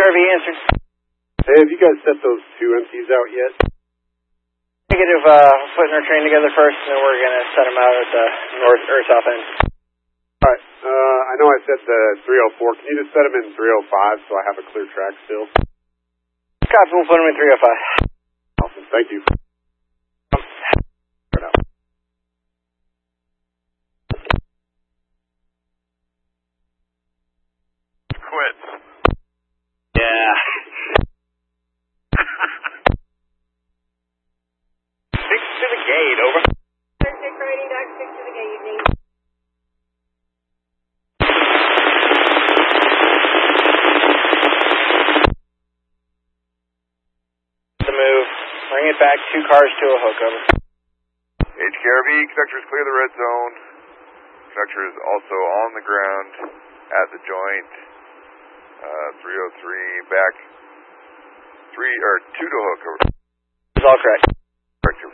HRV answered. Hey, have you guys set those two MCs out yet? Negative, putting our train together first, and then we're going to set them out at the north or south end. Alright, I know I said the 304. Can you just set them in 305 so I have a clear track still? Copy, we'll put them in 305. Awesome, thank you. Quit. Yeah. 6 to the gate, over. 6 riding dog, 6 to the gate, evening. The move. Bring it back 2 cars to a hook, over. HKRV, conductors clear the red zone. Conductor is also on the ground at the joint. 303 back 2 to hook, over. It's all correct.